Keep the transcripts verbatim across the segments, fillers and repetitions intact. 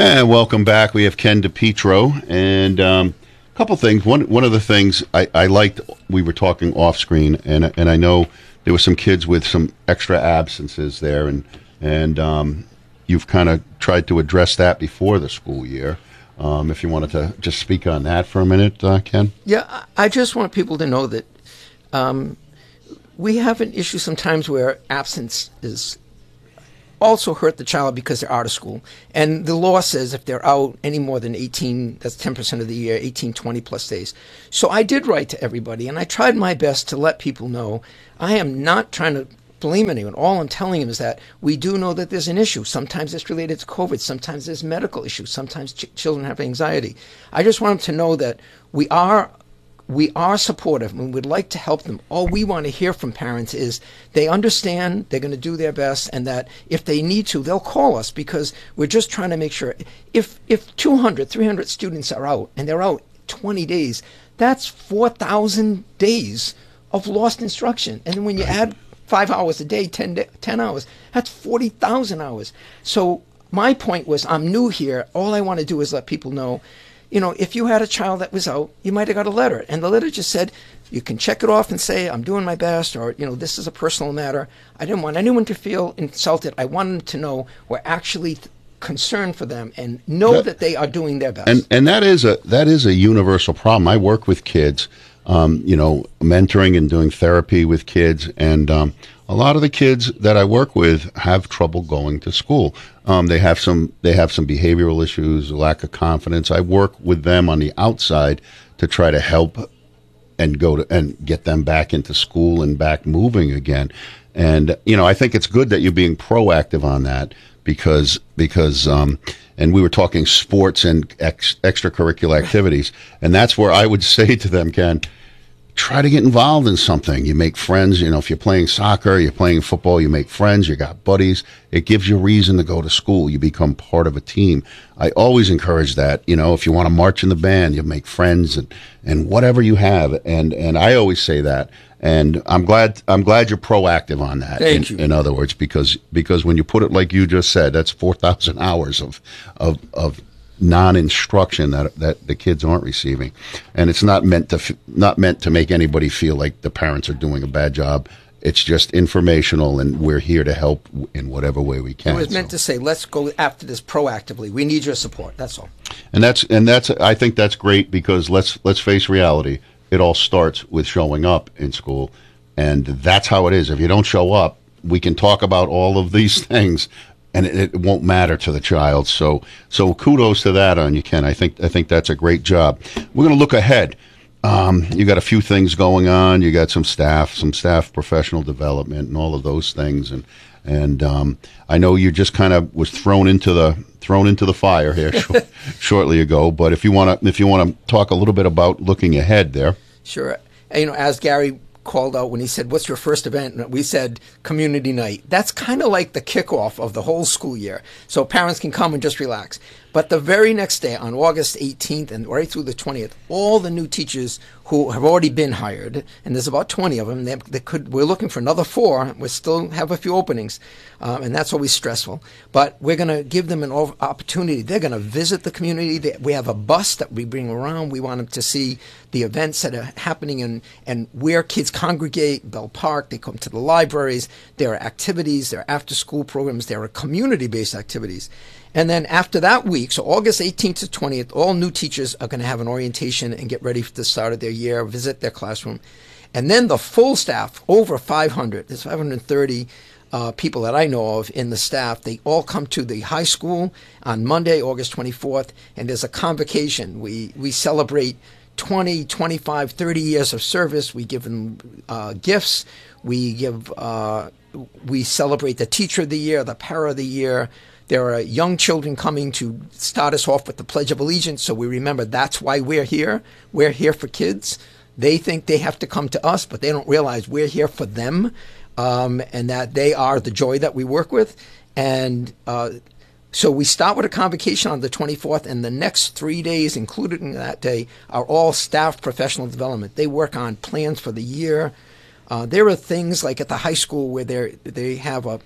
And welcome back. We have Ken DePietro, and um, a couple things. One one of the things I, I liked, we were talking off screen, and and I know there were some kids with some extra absences there, and and um, you've kind of tried to address that before the school year. Um, if you wanted to just speak on that for a minute, uh, Ken. Yeah, I just want people to know that um, we have an issue sometimes where absence is also hurt the child because they're out of school. And the law says if they're out any more than eighteen, that's ten percent of the year, eighteen, twenty plus days. So I did write to everybody, and I tried my best to let people know I am not trying to blame anyone. All I'm telling them is that we do know that there's an issue. Sometimes it's related to COVID. Sometimes there's medical issues. Sometimes ch- children have anxiety. I just want them to know that we are We are supportive and would like to help them. All we want to hear from parents is they understand, they're going to do their best, and that if they need to, they'll call us, because we're just trying to make sure. If if two hundred, three hundred students are out and they're out twenty days, that's four thousand days of lost instruction. And then when you add five hours a day, ten, day, ten hours, that's forty thousand hours. So my point was, I'm new here. All I want to do is let people know, you know, if you had a child that was out, you might have got a letter. And the letter just said, you can check it off and say, I'm doing my best, or, you know, this is a personal matter. I didn't want anyone to feel insulted. I wanted them to know we're actually th- concerned for them and know that, that they are doing their best. And and that is a that is a universal problem. I work with kids, um, you know, mentoring and doing therapy with kids, and um, a lot of the kids that I work with have trouble going to school. Um, they have some they have some behavioral issues, lack of confidence. I work with them on the outside to try to help and go to and get them back into school and back moving again. And you know, I think it's good that you're being proactive on that, because because um, and we were talking sports and ex- extracurricular activities, and that's where I would say to them, Ken, try to get involved in something. You make friends. You know, if you're playing soccer, you're playing football, you make friends, you got buddies. It gives you a reason to go to school. You become part of a team. I always encourage that. You know, if you want to march in the band, you make friends and, and whatever you have. And, and I always say that. And I'm glad I'm glad you're proactive on that. Thank in, you. In other words, because because when you put it like you just said, that's four thousand hours of of of non-instruction that that the kids aren't receiving, and it's not meant to f- not meant to make anybody feel like the parents are doing a bad job. It's just informational, and we're here to help in whatever way we can. It was meant so. to say, let's go after this proactively. We need your support. That's all. And that's and that's I think that's great, because let's let's face reality. It all starts with showing up in school, and that's how it is. If you don't show up, we can talk about all of these things, and it, it won't matter to the child. So, so kudos to that on you, Ken. I think I think that's a great job. We're going to look ahead. Um, you got a few things going on. You got some staff, some staff professional development, and all of those things. And and um, I know you just kind of was thrown into the thrown into the fire here short, shortly ago. But if you want to if you want to talk a little bit about looking ahead there. Sure. You know, as Gary called out when he said, what's your first event? We said community night. That's kind of like the kickoff of the whole school year. So parents can come and just relax. But the very next day, on August eighteenth and right through the twentieth, all the new teachers who have already been hired, and there's about twenty of them, they, they could, we're looking for another four. We still have a few openings, um, and that's always stressful. But we're going to give them an opportunity. They're going to visit the community. They, we have a bus that we bring around. We want them to see the events that are happening and, and where kids congregate, Bell Park. They come to the libraries. There are activities. There are after-school programs. There are community-based activities. And then after that week, so August eighteenth to twentieth, all new teachers are going to have an orientation and get ready for the start of their year, visit their classroom. And then the full staff, over five hundred, there's five hundred thirty uh, people that I know of in the staff. They all come to the high school on Monday, August twenty-fourth, and there's a convocation. We, we celebrate twenty, twenty-five, thirty years of service. We give them uh, gifts. We give, uh, we celebrate the teacher of the year, the para of the year. There are young children coming to start us off with the Pledge of Allegiance, so we remember that's why we're here. We're here for kids. They think they have to come to us, but they don't realize we're here for them, um, and that they are the joy that we work with. And uh, so we start with a convocation on the twenty-fourth, and the next three days included in that day are all staff professional development. They work on plans for the year. Uh, there are things like at the high school where they they have a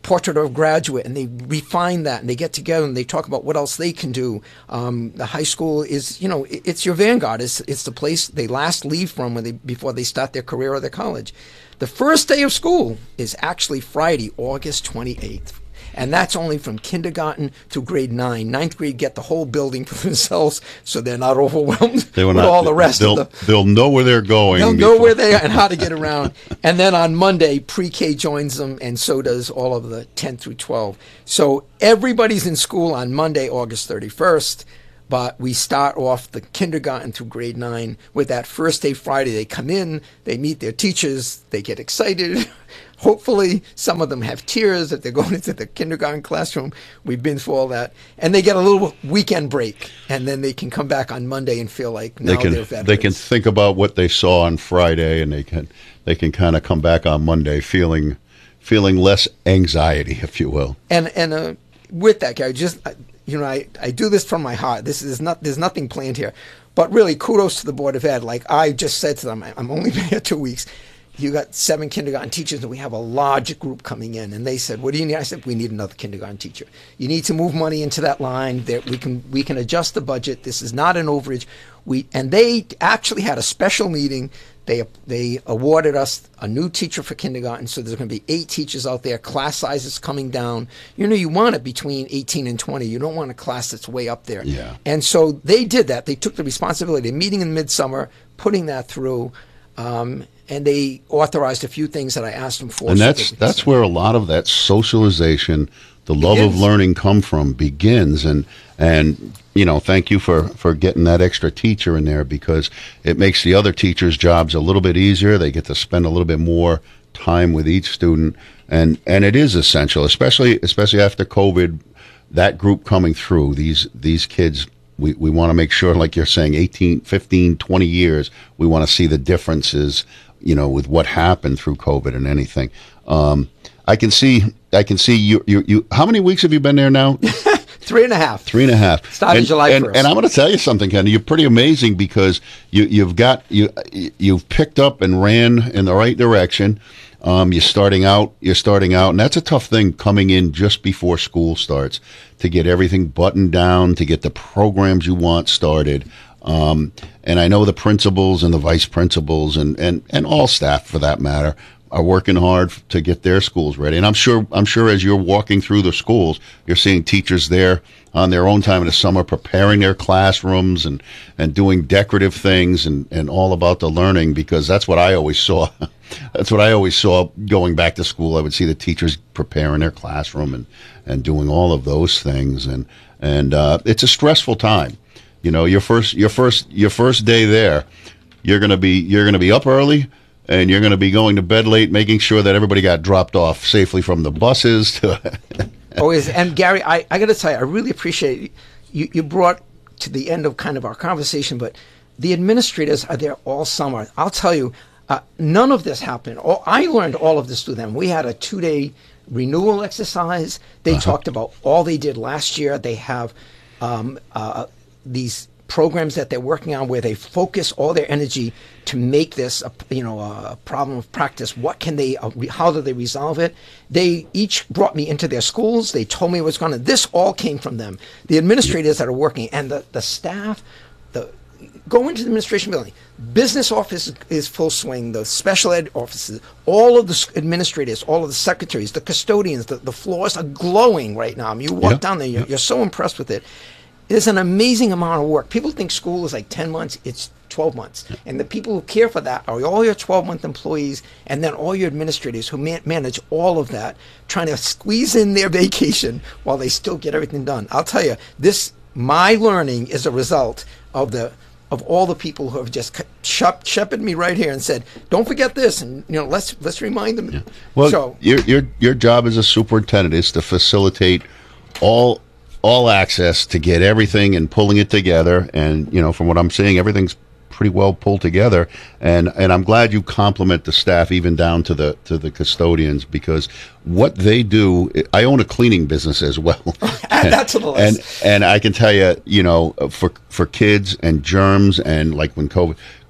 portrait of a graduate, and they refine that, and they get together and they talk about what else they can do. Um, the high school is, you know, it, it's your vanguard. It's it's the place they last leave from when they before they start their career or their college. The first day of school is actually Friday, August twenty-eighth. And that's only from kindergarten through grade nine. Ninth grade get the whole building for themselves, so they're not overwhelmed they with not, all the rest they'll, of the. They'll know where they're going. They'll before. know where they are and how to get around. And then on Monday, pre-K joins them, and so does all of the ten through twelve. So everybody's in school on Monday, August thirty-first. But we start off the kindergarten through grade nine with that first day Friday. They come in, they meet their teachers, they get excited. Hopefully, some of them have tears that they're going into the kindergarten classroom. We've been through all that. And they get a little weekend break. And then they can come back on Monday and feel like now they can, they're veterans. They can think about what they saw on Friday, and they can they can kind of come back on Monday feeling feeling less anxiety, if you will. And and uh, with that, Gary, just... You know, I, I do this from my heart. This is not, there's nothing planned here. But really, kudos to the Board of Ed. Like I just said to them, I'm only been here two weeks. You got seven kindergarten teachers, and we have a large group coming in. And they said, what do you need? I said, we need another kindergarten teacher. You need to move money into that line. That we can we can adjust the budget. This is not an overage. We And they actually had a special meeting. They they awarded us a new teacher for kindergarten, so there's going to be eight teachers out there. Class size is coming down. You know, you want it between eighteen and twenty. You don't want a class that's way up there. Yeah. And so they did that. They took the responsibility. They're meeting in midsummer, putting that through, um, and they authorized a few things that I asked them for. And so that's that that's where a lot of that socialization, the love begins. of learning come from, begins. And and you know, thank you for, for getting that extra teacher in there, because it makes the other teachers' jobs a little bit easier. They get to spend a little bit more time with each student, and, and it is essential, especially especially after COVID. That group coming through, these these kids, we, we want to make sure, like you're saying, eighteen, fifteen, twenty years, we want to see the differences, you know, with what happened through COVID and anything. Um, I can see, I can see you, you, you, how many weeks have you been there now? Three and a half. Three and a half. Started and, July and, first. And I'm going to tell you something, Ken. You're pretty amazing, because you, you've got you you've picked up and ran in the right direction. Um, you're starting out. You're starting out, and that's a tough thing coming in just before school starts, to get everything buttoned down, to get the programs you want started. Um, and I know the principals and the vice principals and, and, and all staff, for that matter, are working hard to get their schools ready. And I'm sure, I'm sure as you're walking through the schools, you're seeing teachers there on their own time in the summer, preparing their classrooms and, and doing decorative things and, and all about the learning, because that's what I always saw. That's what I always saw going back to school. I would see the teachers preparing their classroom and, and doing all of those things. And, and, uh, it's a stressful time. You know, your first, your first, your first day there, you're going to be, you're going to be up early, and you're going to be going to bed late, making sure that everybody got dropped off safely from the buses. To Always. And Gary, I, I got to tell you, I really appreciate you. You brought to the end of kind of our conversation, but the administrators are there all summer. I'll tell you, uh, none of this happened. All, I learned all of this through them. We had a two-day renewal exercise. They uh-huh. talked about all they did last year. They have um, uh, these programs that they're working on where they focus all their energy to make this a, you know, a problem of practice. What can they, uh, re- how do they resolve it? They each brought me into their schools. They told me what's going on. This all came from them. The administrators that are working and the, the staff, the go into the administration building. Business office is full swing. The special ed offices, all of the administrators, all of the secretaries, the custodians, the, the floors are glowing right now. I mean, you walk yeah. down there, you're, yeah. you're so impressed with it. There's an amazing amount of work. People think school is like ten months. It's twelve months. Yeah. And the people who care for that are all your twelve-month employees and then all your administrators who man- manage all of that, trying to squeeze in their vacation while they still get everything done. I'll tell you, this, my learning is a result of the of all the people who have just shep- shepherded me right here and said, don't forget this, and you know, let's let's remind them. Yeah. Well, so, your your your job as a superintendent is to facilitate all all access to get everything and pulling it together. And, you know, from what I'm seeing, everything's pretty well pulled together. And, and I'm glad you compliment the staff, even down to the, to the custodians, because what they do, I own a cleaning business as well. Add that to the list. And, and I can tell you, you know, for, for kids and germs, and like when COVID,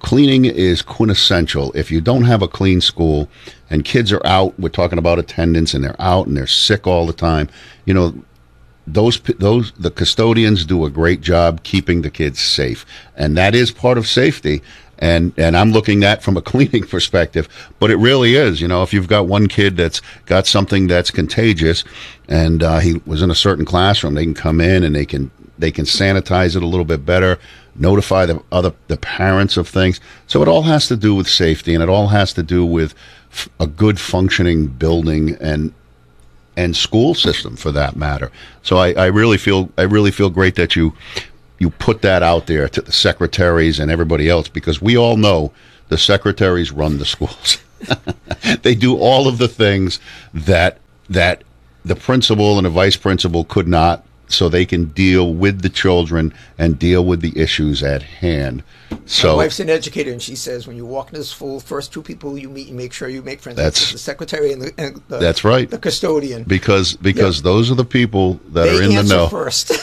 cleaning is quintessential. If you don't have a clean school and kids are out, we're talking about attendance, and they're out and they're sick all the time, you know, those those the custodians do a great job keeping the kids safe, and that is part of safety. And and I'm looking at from a cleaning perspective, but it really is. You know, if you've got one kid that's got something that's contagious, and uh, he was in a certain classroom, they can come in and they can they can sanitize it a little bit better, notify the other the parents of things. So it all has to do with safety, and it all has to do with f- a good functioning building and and school system, for that matter. So I, I really feel I really feel great that you. You put that out there to the secretaries and everybody else, because we all know the secretaries run the schools. They do all of the things that that the principal and the vice principal could not, so they can deal with the children and deal with the issues at hand. So my wife's an educator, and she says when you walk into the school, first two people you meet, you make sure you make friends. That's with the secretary and the, and the that's right, the custodian, because because yep. those are the people that they are in the know first.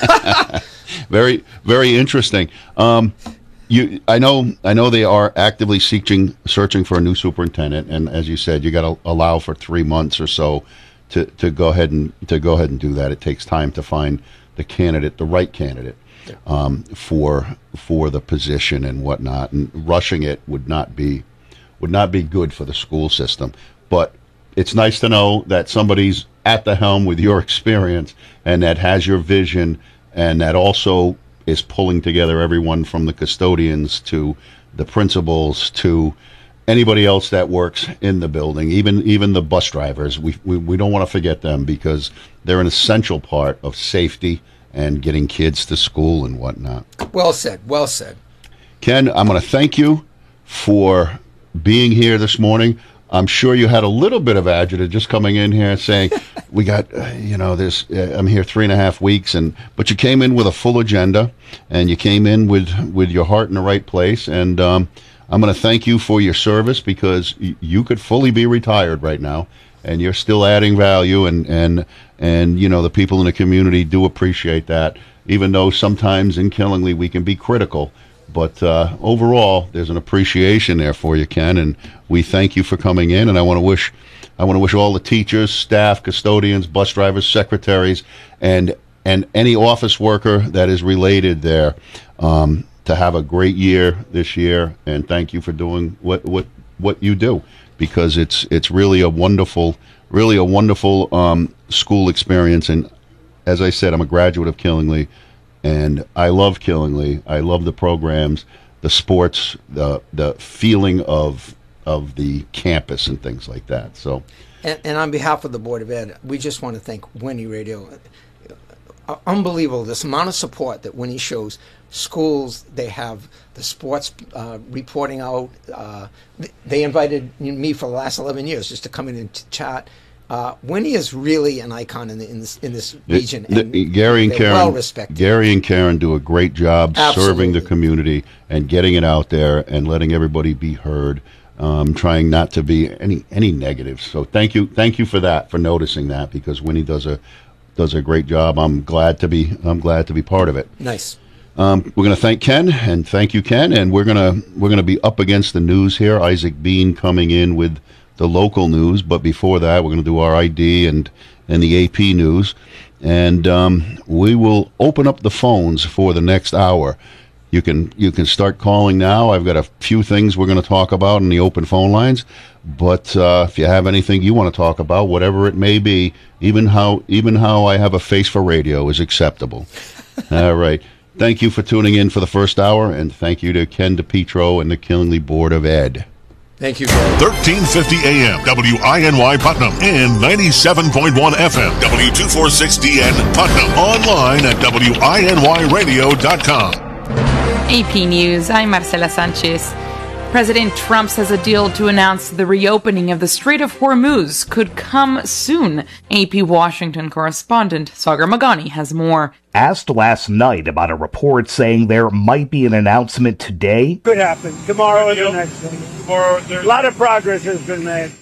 Very very interesting. Um, you, I know I know they are actively seeking searching for a new superintendent, and as you said, you got to allow for three months or so to to go ahead and to go ahead and do that. It takes time to find the candidate, the right candidate. Um, for for the position and whatnot, and rushing it would not be would not be good for the school system. But it's nice to know that somebody's at the helm with your experience, and that has your vision, and that also is pulling together everyone from the custodians to the principals to anybody else that works in the building, even even the bus drivers. We we, we don't want to forget them, because they're an essential part of safety and getting kids to school and whatnot. Well said, well said. Ken, I'm going to thank you for being here this morning. I'm sure you had a little bit of agita just coming in here saying, we got, uh, you know, this, uh, I'm here three and a half weeks, and but you came in with a full agenda, and you came in with, with your heart in the right place, and um, I'm going to thank you for your service, because y- you could fully be retired right now, and you're still adding value, and, and and you know, the people in the community do appreciate that, even though sometimes in Killingly we can be critical. But uh, overall, there's an appreciation there for you, Ken, and we thank you for coming in. And I want to wish I want to wish all the teachers, staff, custodians, bus drivers, secretaries, and and any office worker that is related there um, to have a great year this year. And thank you for doing what what what you do, because it's it's really a wonderful, really a wonderful um, school experience. And as I said, I'm a graduate of Killingly, and I love Killingly. I love the programs, the sports, the the feeling of of the campus and things like that. So, and, and on behalf of the Board of Ed, we just want to thank Winnie Radio. Uh, unbelievable, this amount of support that Winnie shows. Schools, they have the sports uh, reporting out. Uh, they invited me for the last eleven years just to come in and t- chat. Uh, Winnie is really an icon in, the, in this in this region. The, the, Gary and Karen, well respected. Gary and Karen do a great job Absolutely. Serving the community and getting it out there and letting everybody be heard. Um, trying not to be any any negatives. So thank you, thank you for that, for noticing that, because Winnie does a does a great job. I'm glad to be I'm glad to be part of it. Nice. Um, we're going to thank Ken, and thank you, Ken, and we're gonna we're gonna be up against the news here. Isaac Bean coming in with the local news, but before that, we're going to do our I D and and the A P news, and um, we will open up the phones for the next hour. You can you can start calling now. I've got a few things we're going to talk about in the open phone lines, but uh, if you have anything you want to talk about, whatever it may be, even how even how I have a face for radio is acceptable. All right. Thank you for tuning in for the first hour, and thank you to Ken DePietro and the Killingly Board of Ed. Thank you, Gary. thirteen fifty A M, W I N Y Putnam, and ninety-seven point one F M, W two forty-six D N Putnam. Online at W I N Y radio dot com. A P News, I'm Marcela Sanchez. President Trump says a deal to announce the reopening of the Strait of Hormuz could come soon. A P Washington correspondent Sagar Magani has more. Asked last night about a report saying there might be an announcement today. Could happen. Tomorrow is the next thing. Tomorrow, a lot of progress has been made.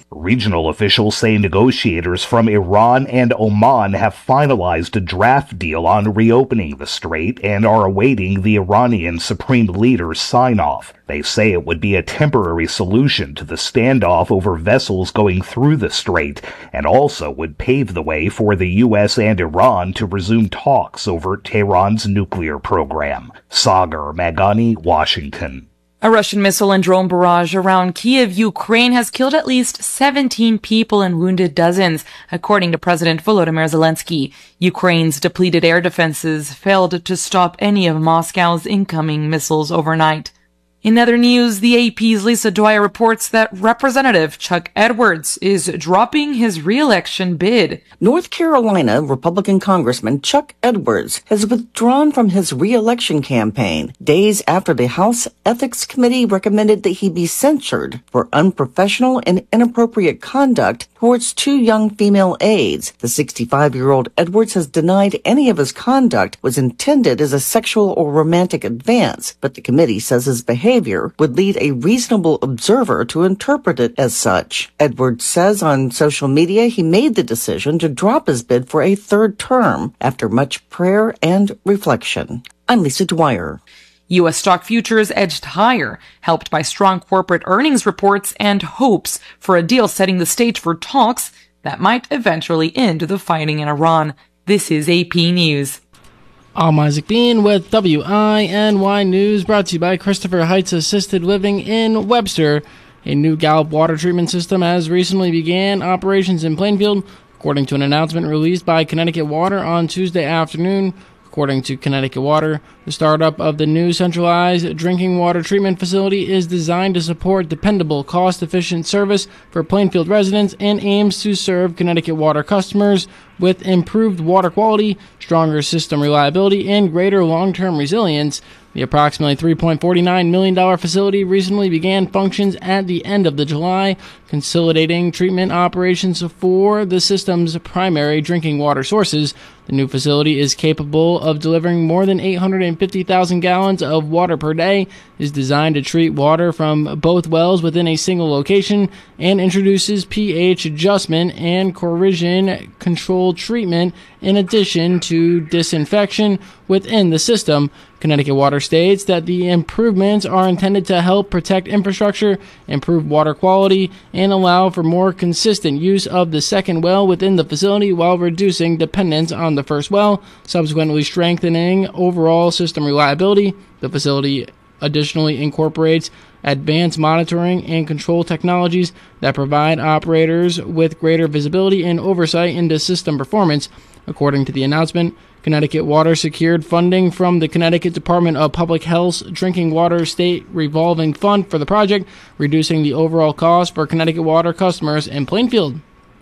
Regional officials say negotiators from Iran and Oman have finalized a draft deal on reopening the strait and are awaiting the Iranian supreme leader's sign-off. They say it would be a temporary solution to the standoff over vessels going through the strait and also would pave the way for the U S and Iran to resume talks over Tehran's nuclear program. Sagar Magani, Washington. A Russian missile and drone barrage around Kyiv, Ukraine, has killed at least seventeen people and wounded dozens, according to President Volodymyr Zelensky. Ukraine's depleted air defenses failed to stop any of Moscow's incoming missiles overnight. In other news, the A P's Lisa Dwyer reports that Representative Chuck Edwards is dropping his re-election bid. North Carolina Republican Congressman Chuck Edwards has withdrawn from his re-election campaign days after the House Ethics Committee recommended that he be censured for unprofessional and inappropriate conduct towards two young female aides. The sixty-five-year-old Edwards has denied any of his conduct was intended as a sexual or romantic advance, but the committee says his behavior would lead a reasonable observer to interpret it as such. Edwards says on social media he made the decision to drop his bid for a third term after much prayer and reflection. I'm Lisa Dwyer. U S stock futures edged higher, helped by strong corporate earnings reports and hopes for a deal setting the stage for talks that might eventually end the fighting in Iran. This is A P News. I'm Isaac Bean with W I N Y News, brought to you by Christopher Heights Assisted Living in Webster. A new Gallup water treatment system has recently began operations in Plainfield, according to an announcement released by Connecticut Water on Tuesday afternoon. According to Connecticut Water, the startup of the new centralized drinking water treatment facility is designed to support dependable, cost-efficient service for Plainfield residents and aims to serve Connecticut Water customers with improved water quality, stronger system reliability, and greater long-term resilience. The approximately three point four nine million dollars facility recently began functions at the end of the July, consolidating treatment operations for the system's primary drinking water sources. The new facility is capable of delivering more than eight hundred fifty thousand gallons of water per day, is designed to treat water from both wells within a single location, and introduces pH adjustment and corrosion control treatment in addition to disinfection within the system. Connecticut Water states that the improvements are intended to help protect infrastructure, improve water quality, and allow for more consistent use of the second well within the facility while reducing dependence on the first well, subsequently strengthening overall system reliability. The facility additionally incorporates advanced monitoring and control technologies that provide operators with greater visibility and oversight into system performance. According to the announcement, Connecticut Water secured funding from the Connecticut Department of Public Health's Drinking Water State Revolving Fund for the project, reducing the overall cost for Connecticut Water customers in Plainfield.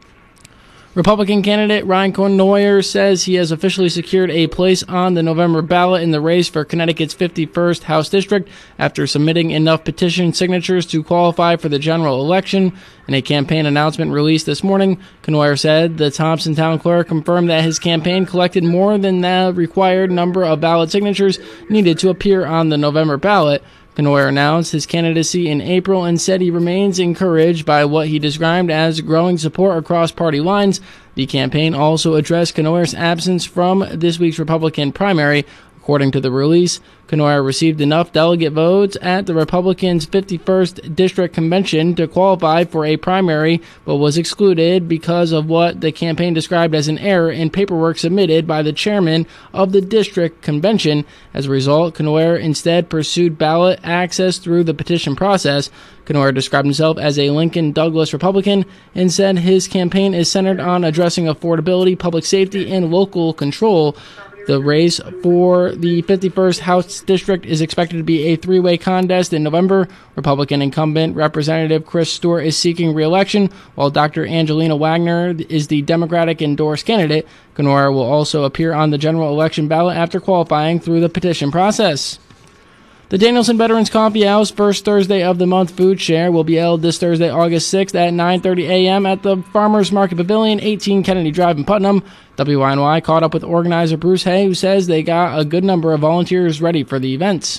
Republican candidate Ryan Cournoyer says he has officially secured a place on the November ballot in the race for Connecticut's fifty-first House District after submitting enough petition signatures to qualify for the general election. In a campaign announcement released this morning, Cournoyer said the Thompson town clerk confirmed that his campaign collected more than the required number of ballot signatures needed to appear on the November ballot. Cournoyer announced his candidacy in April and said he remains encouraged by what he described as growing support across party lines. The campaign also addressed Cournoyer's absence from this week's Republican primary. According to the release, Cournoyer received enough delegate votes at the Republicans' fifty-first District Convention to qualify for a primary, but was excluded because of what the campaign described as an error in paperwork submitted by the chairman of the District Convention. As a result, Cournoyer instead pursued ballot access through the petition process. Cournoyer described himself as a Lincoln Douglas Republican and said his campaign is centered on addressing affordability, public safety, and local control. The race for the fifty-first House District is expected to be a three-way contest in November. Republican incumbent Representative Chris Stewart is seeking re-election, while Doctor Angelina Wagner is the Democratic-endorsed candidate. Cournoyer will also appear on the general election ballot after qualifying through the petition process. The Danielson Veterans Coffee House first Thursday of the month food share will be held this Thursday, August sixth at nine thirty a.m. at the Farmers Market Pavilion, eighteen Kennedy Drive in Putnam. W I N Y caught up with organizer Bruce Hay, who says they got a good number of volunteers ready for the events.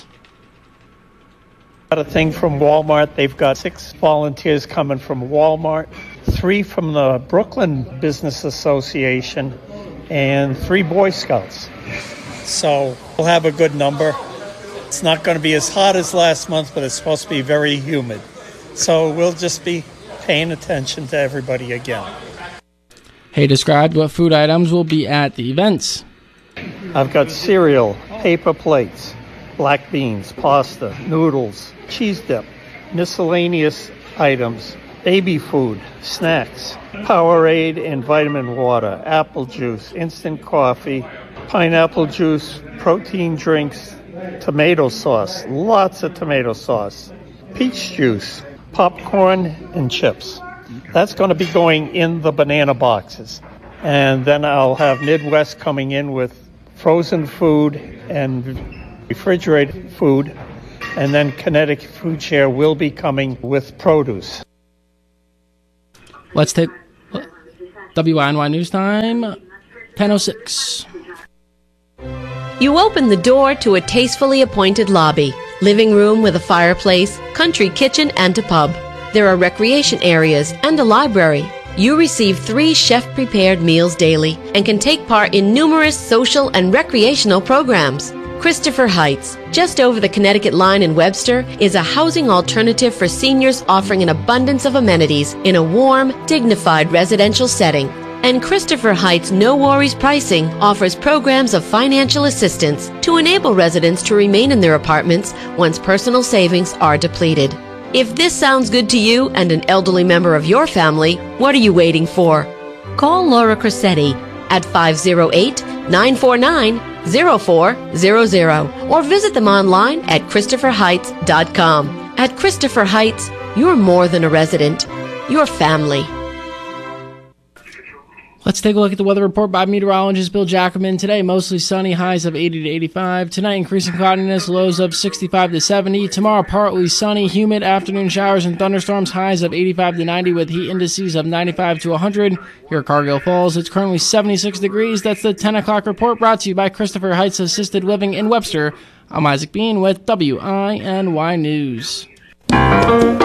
Got a thing from Walmart. They've got six volunteers coming from Walmart, three from the Brooklyn Business Association, and three Boy Scouts. So we'll have a good number. It's not going to be as hot as last month, but it's supposed to be very humid. So we'll just be paying attention to everybody again. Hay described what food items will be at the events. I've got cereal, paper plates, black beans, pasta, noodles, cheese dip, miscellaneous items, baby food, snacks, Powerade and vitamin water, apple juice, instant coffee, pineapple juice, protein drinks, tomato sauce, lots of tomato sauce, peach juice, popcorn, and chips. That's going to be going in the banana boxes. And then I'll have Midwest coming in with frozen food and refrigerated food. And then Connecticut Food Share will be coming with produce. Let's take W I N Y News Time, ten oh six. You open the door to a tastefully appointed lobby, living room with a fireplace, country kitchen, and a pub. There are recreation areas and a library. You receive three chef-prepared meals daily and can take part in numerous social and recreational programs. Christopher Heights, just over the Connecticut line in Webster, is a housing alternative for seniors offering an abundance of amenities in a warm, dignified residential setting. And Christopher Heights No Worries Pricing offers programs of financial assistance to enable residents to remain in their apartments once personal savings are depleted. If this sounds good to you and an elderly member of your family, what are you waiting for? Call Laura Cressetti at five oh eight, nine four nine, oh four hundred or visit them online at christopher heights dot com. At Christopher Heights, you're more than a resident. You're family. Let's take a look at the weather report by meteorologist Bill Jacobman. Today, mostly sunny, highs of eighty to eighty-five. Tonight, increasing cloudiness, lows of sixty-five to seventy. Tomorrow, partly sunny, humid afternoon showers and thunderstorms, highs of eighty-five to ninety with heat indices of ninety-five to one hundred. Here at Cargill Falls, it's currently seventy-six degrees. That's the ten o'clock report brought to you by Christopher Heights Assisted Living in Webster. I'm Isaac Bean with W I N Y News.